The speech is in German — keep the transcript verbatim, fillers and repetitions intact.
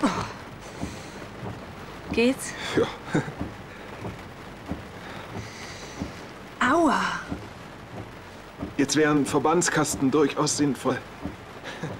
Geht's? Ja. Aua! Jetzt wäre ein Verbandskasten durchaus sinnvoll.